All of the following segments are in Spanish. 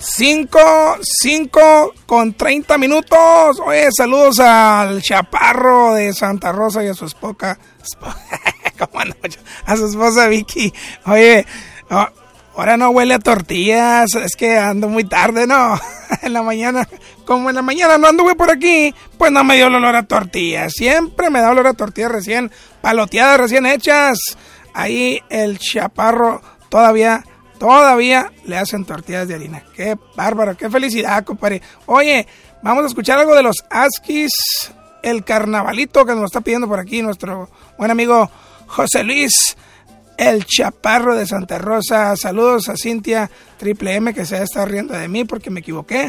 5:30. Oye, saludos al Chaparro de Santa Rosa y a su esposa. ¿Cómo no? A su esposa Vicky. Oye, ahora no huele a tortillas, es que ando muy tarde, ¿no? En la mañana, como en la mañana no anduve por aquí, pues no me dio el olor a tortillas. Siempre me da olor a tortillas recién paloteadas, recién hechas. Ahí el Chaparro todavía le hacen tortillas de harina. Qué bárbaro, qué felicidad, compadre. Oye, vamos a escuchar algo de los Askis, el carnavalito que nos está pidiendo por aquí nuestro buen amigo José Luis, el Chaparro de Santa Rosa. Saludos a Cintia Triple M, que se está riendo de mí porque me equivoqué.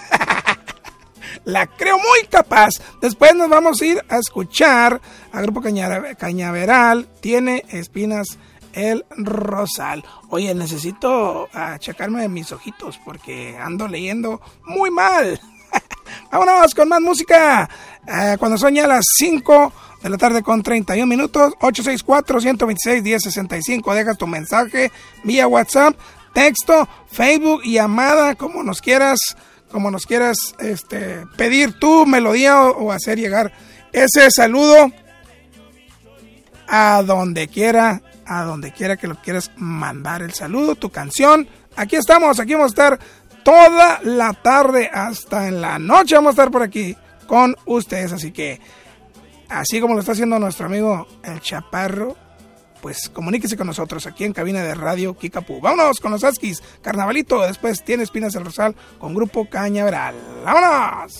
La creo muy capaz. Después nos vamos a ir a escuchar al grupo Cañaveral, Tiene Espinas el Rosal. Oye, necesito checarme mis ojitos porque ando leyendo muy mal. Vámonos con más música. Cuando son ya las 5 de la tarde con 31 minutos, 864-126-1065. Dejas tu mensaje vía WhatsApp, texto, Facebook y llamada, como nos quieras pedir tu melodía o hacer llegar ese saludo a donde quiera que lo quieras mandar el saludo, tu canción. Aquí vamos a estar toda la tarde hasta en la noche. Vamos a estar por aquí con ustedes, así que así como lo está haciendo nuestro amigo el Chaparro, pues comuníquese con nosotros aquí en cabina de Radio Kickapoo. Vámonos con los Askis, Carnavalito. Después Tiene Espinas el Rosal con Grupo Cañaveral. ¡Vámonos!